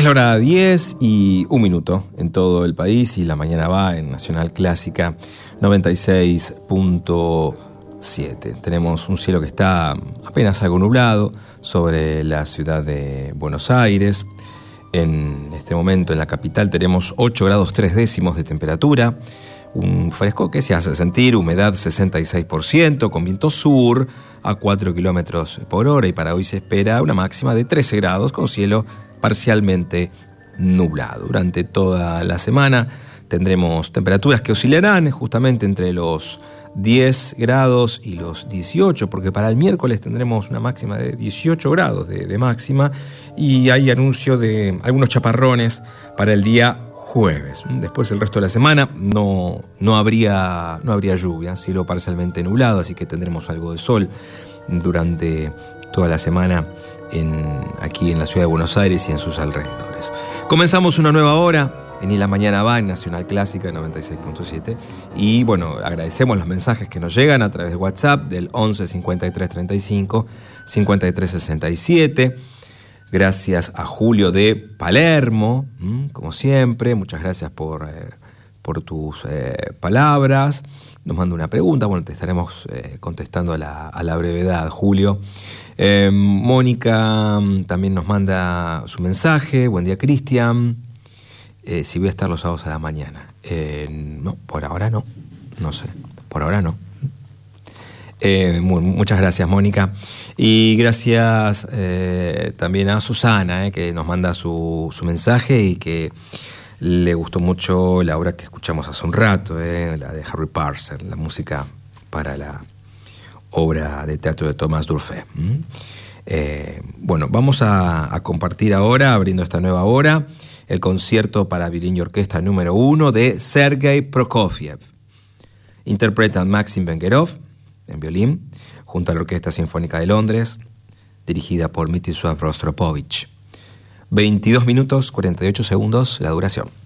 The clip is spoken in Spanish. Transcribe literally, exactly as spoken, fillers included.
Es la hora diez y un minuto en todo el país y la mañana va en Nacional Clásica noventa y seis punto siete. Tenemos un cielo que está apenas algo nublado sobre la ciudad de Buenos Aires. En este momento en la capital tenemos ocho grados tres décimos de temperatura, un fresco que se hace sentir, humedad sesenta y seis por ciento, con viento sur a cuatro kilómetros por hora, y para hoy se espera una máxima de trece grados con cielo parcialmente nublado. Durante toda la semana tendremos temperaturas que oscilarán justamente entre los diez grados y los dieciocho, porque para el miércoles tendremos una máxima de dieciocho grados de, de máxima, y hay anuncio de algunos chaparrones para el día jueves. Después el resto de la semana no, no, habría, no habría lluvia, cielo parcialmente nublado, así que tendremos algo de sol durante toda la semana en, aquí en la ciudad de Buenos Aires y en sus alrededores. Comenzamos una nueva hora en Y la Mañana Va en Nacional Clásica noventa y seis punto siete, y bueno, agradecemos los mensajes que nos llegan a través de WhatsApp del once cincuenta y tres treinta y cinco cincuenta y tres sesenta y siete. Gracias a Julio de Palermo, como siempre, muchas gracias por, eh, por tus eh, palabras. Nos manda una pregunta, bueno, te estaremos eh, contestando a la, a la brevedad, Julio. Eh, Mónica también nos manda su mensaje. Buen día, Cristian. Eh, si voy a estar los sábados a la mañana. Eh, no, por ahora no. No sé, por ahora no. Eh, muy, muchas gracias, Mónica. Y gracias eh, también a Susana, eh, que nos manda su, su mensaje y que le gustó mucho la obra que escuchamos hace un rato, eh, la de Harry Parser, la música para la obra de teatro de Tomás Durfé. ¿Mm? Eh, bueno, vamos a, a compartir ahora, abriendo esta nueva hora, el concierto para violín y orquesta número uno de Sergei Prokofiev. Interpretan Maxim Vengerov en violín, junto a la Orquesta Sinfónica de Londres, dirigida por Mstislav Rostropovich. veintidós minutos, cuarenta y ocho segundos la duración.